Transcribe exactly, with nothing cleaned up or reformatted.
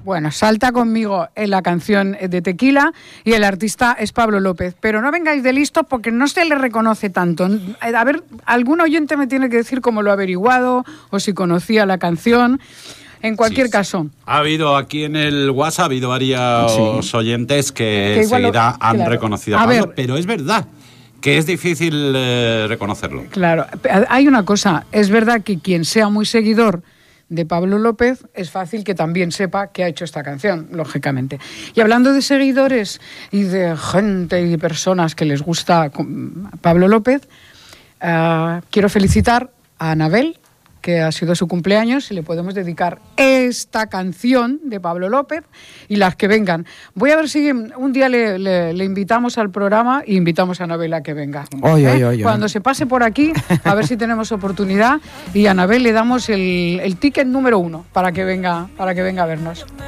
Bueno, salta conmigo en la canción de Tequila y el artista es Pablo López. Pero no vengáis de listos porque no se le reconoce tanto. A ver, algún oyente me tiene que decir cómo lo ha averiguado o si conocía la canción. En cualquier sí, caso. Sí. Ha habido aquí en el WhatsApp, ha habido varios sí. oyentes que, que enseguida lo, han claro. reconocido a, a Pablo, ver, pero es verdad que es difícil eh, reconocerlo. Claro, hay una cosa, es verdad que quien sea muy seguidor de Pablo López, es fácil que también sepa que ha hecho esta canción, lógicamente. Y hablando de seguidores y de gente y personas que les gusta Pablo López, uh, quiero felicitar a Anabel, que ha sido su cumpleaños, y le podemos dedicar esta canción de Pablo López y las que vengan. Voy a ver si un día le, le, le invitamos al programa e invitamos a Anabel a que venga. Oy, ¿Eh? oy, oy, Cuando oy. se pase por aquí, a ver si tenemos oportunidad, y a Anabel le damos el, el ticket número uno para que venga, para que venga a vernos.